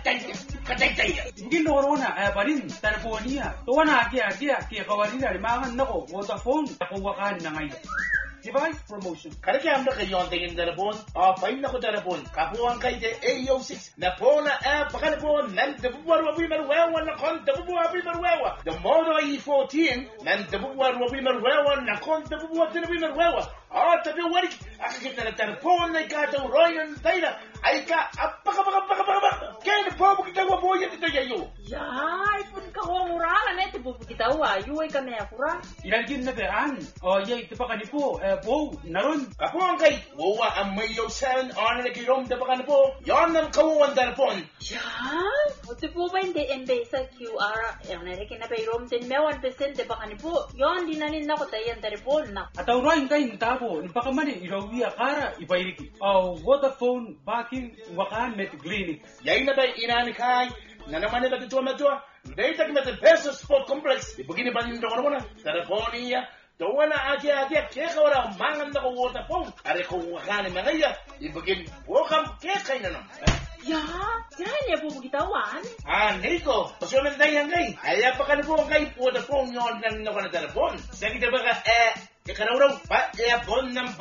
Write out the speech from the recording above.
Mungkin corona pa rin teleponia. Tuwa na kia kawarila limangan nako Vodafone nakuwakan na ngayon. Device promotion. Karena kita kayon tingin telepon, pain ako telepon. Kapuan kay de AO6 na po na pakan po nan dabuwar wabi marwewa na kon dabuwar wabi marwewa. The Moto E14 nan dabuwar wabi marwewa na kon dabuwar wabi marwewa. Tabi wari akikita na telepon na ikaw royan tayo ay ka apaka kaya na po kita wapo yan ito yayo. Yay, pun ka murahan eh tibo kita wa yuay kami akura. Ilalgin na peran. Yay tipa kanipo po naron. Kapuan kay wawa ang mayo 7 on na kirom da baka po. Yon ang kawuan telepon. Yay, tibo ba hindi sa QR ang narikin na payrom din mewan percent de baka nipo. Yon dinanin na ko tayo ang telepon na. At awrain kayo nitabo. Nipakamani ilawi akara ipairiki. Vodafone backing wakan met clinic. Yay na ba inani kay na naman nila dito matua. Data kita the best sport complex. Ibigini ba nito ko na? Telefonia. Tawa na aja kaya wala mangan na ko Vodafone. Are ko wakan ni mga ibigin wakam kaya na naman. Yan ya po gitawan. Nico, pasunan tayo ngay. Ay pa ka po kay Vodafone yon nang na telepon. Sa kita ba ka ikanawraw pa phone number